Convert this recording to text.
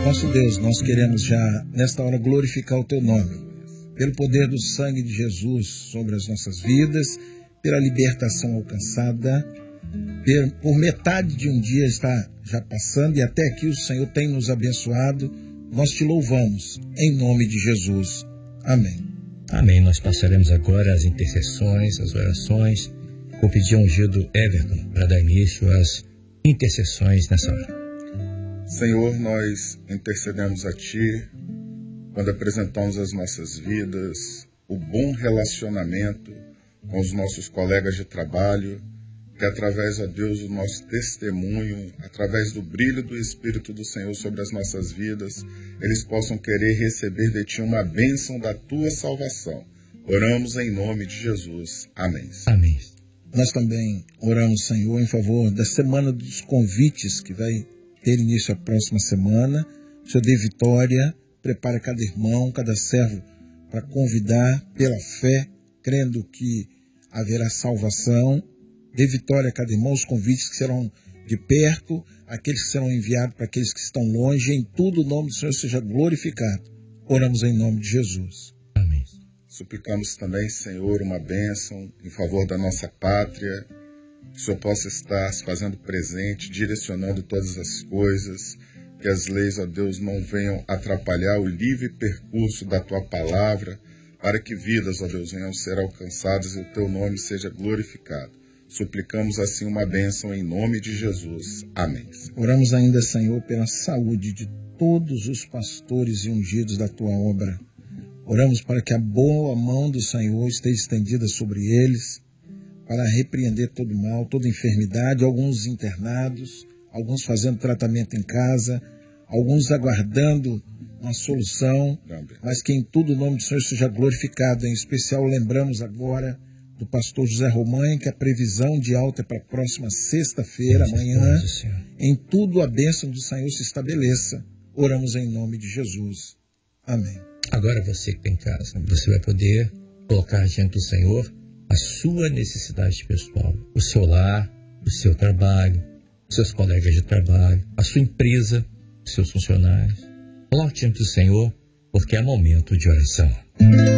Nosso Deus, nós queremos já, nesta hora, glorificar o Teu nome, pelo poder do sangue de Jesus sobre as nossas vidas, pela libertação alcançada, por metade de um dia está já passando e até aqui o Senhor tem nos abençoado. Nós te louvamos, em nome de Jesus. Amém. Amém. Nós passaremos agora as intercessões, as orações. Vou pedir ao ungido Everton para dar início às intercessões nessa hora. Senhor, nós intercedemos a Ti quando apresentamos as nossas vidas, o bom relacionamento com os nossos colegas de trabalho, que através, ó Deus, do nosso testemunho, através do brilho do Espírito do Senhor sobre as nossas vidas, eles possam querer receber de Ti uma bênção da Tua salvação. Oramos em nome de Jesus. Amém. Amém. Nós também oramos, Senhor, em favor da semana dos convites que vai ter início a próxima semana. O Senhor dê vitória, prepare cada irmão, cada servo para convidar pela fé, crendo que haverá salvação. Dê vitória a cada irmão, os convites que serão de perto, aqueles que serão enviados para aqueles que estão longe. Em tudo o nome do Senhor seja glorificado. Oramos em nome de Jesus. Amém. Suplicamos também, Senhor, uma bênção em favor da nossa pátria, que o Senhor possa estar se fazendo presente, direcionando todas as coisas, que as leis, ó Deus, não venham atrapalhar o livre percurso da Tua palavra, para que vidas, ó Deus, venham ser alcançadas e o Teu nome seja glorificado. Suplicamos assim uma bênção em nome de Jesus. Amém. Oramos ainda, Senhor, pela saúde de todos os pastores e ungidos da Tua obra. Oramos para que a boa mão do Senhor esteja estendida sobre eles, para repreender todo mal, toda enfermidade, alguns internados, alguns fazendo tratamento em casa, alguns aguardando uma solução, mas que em tudo o nome do Senhor seja glorificado. Em especial, lembramos agora do pastor José Romanha, que a previsão de alta é para a próxima sexta-feira, amanhã. Em tudo a bênção do Senhor se estabeleça. Oramos em nome de Jesus. Amém. Agora você que está em casa, você vai poder colocar diante do Senhor a sua necessidade pessoal, o seu lar, o seu trabalho, os seus colegas de trabalho, a sua empresa, os seus funcionários. Coloque diante do Senhor, porque é momento de oração.